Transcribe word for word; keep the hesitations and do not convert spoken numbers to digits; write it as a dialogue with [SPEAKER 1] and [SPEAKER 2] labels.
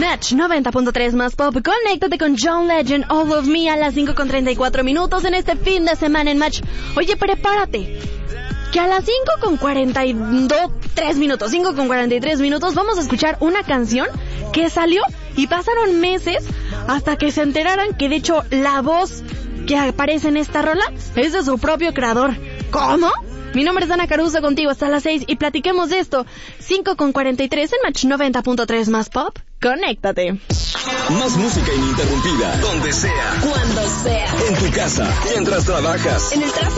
[SPEAKER 1] Match noventa punto tres más pop. Conéctate con John Legend, All of Me, a las cinco con treinta y cuatro minutos en este fin de semana en Match. Oye, prepárate, que a las cinco con cuarenta y tres minutos, cinco con cuarenta y tres minutos, vamos a escuchar una canción que salió y pasaron meses hasta que se enteraran que de hecho la voz que aparece en esta rola es de su propio creador. ¿Cómo? Mi nombre es Ana Caruso, contigo hasta las seis y platiquemos de esto. cinco con cuarenta y tres en Match noventa punto tres más pop. Conéctate.
[SPEAKER 2] Más música ininterrumpida, donde sea,
[SPEAKER 3] cuando sea,
[SPEAKER 2] en tu casa, mientras trabajas,
[SPEAKER 3] en el tráfico,